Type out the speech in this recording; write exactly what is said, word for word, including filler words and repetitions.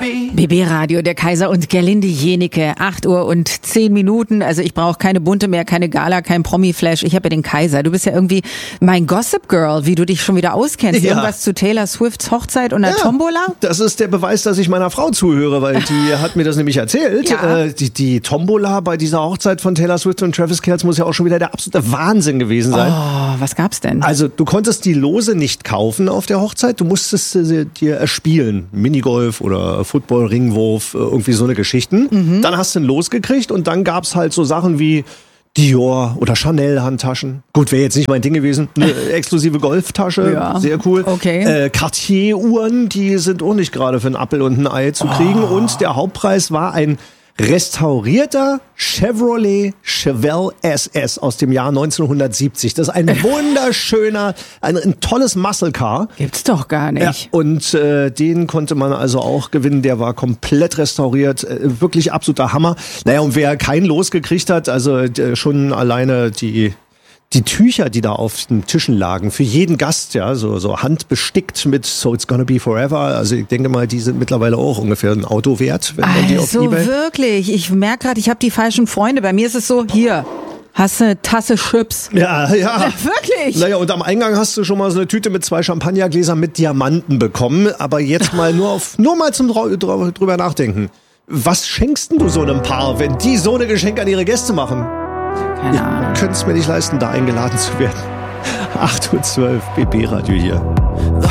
B B-Radio, der Kaiser und Gerlinde Jenike, acht Uhr und zehn Minuten. Also ich brauche keine Bunte mehr, keine Gala, kein Promi-Flash. Ich habe ja den Kaiser. Du bist ja irgendwie mein Gossip-Girl, wie du dich schon wieder auskennst. Ja. Irgendwas zu Taylor Swifts Hochzeit und der Ja, Tombola? Das ist der Beweis, dass ich meiner Frau zuhöre, weil die hat mir das nämlich erzählt. Ja. Äh, die, die Tombola bei dieser Hochzeit von Taylor Swift und Travis Kelce muss ja auch schon wieder der absolute Wahnsinn gewesen sein. Oh, was gab's denn? Also du konntest die Lose nicht kaufen auf der Hochzeit, du musstest sie dir erspielen. Minigolf oder Football, Ringwurf, irgendwie so eine Geschichten. Mhm. Dann hast du ein Los gekriegt und dann gab's halt so Sachen wie Dior oder Chanel Handtaschen. Gut, wäre jetzt nicht mein Ding gewesen. Eine exklusive Golftasche, Ja. sehr cool. Okay. Äh, Cartier Uhren, die sind auch nicht gerade für einen Appel und ein Ei zu kriegen. Oh. Und der Hauptpreis war ein restaurierter Chevrolet Chevelle S S aus dem Jahr neunzehnhundertsiebzig. Das ist ein wunderschöner, ein, ein tolles Muscle Car. Gibt's doch gar nicht. Ja, und äh, den konnte man also auch gewinnen. Der war komplett restauriert. Äh, wirklich absoluter Hammer. Naja, und wer kein Los gekriegt hat, also äh, schon alleine die die Tücher, die da auf den Tischen lagen, für jeden Gast, ja, so, so handbestickt mit So It's Gonna Be Forever. Also ich denke mal, die sind mittlerweile auch ungefähr ein Auto wert, wenn man die auf Also eBay... wirklich, ich merke gerade, ich habe die falschen Freunde. Bei mir ist es so, hier, hast du eine Tasse Chips. Ja, ja. Wirklich? Naja, und am Eingang hast du schon mal so eine Tüte mit zwei Champagnergläsern mit Diamanten bekommen. Aber jetzt mal nur auf, nur mal zum drüber nachdenken. Was schenkst denn du so einem Paar, wenn die so eine Geschenke an ihre Gäste machen? Keine Ahnung. Ich könnte es mir nicht leisten, da eingeladen zu werden. acht Uhr zwölf, B B-Radio hier.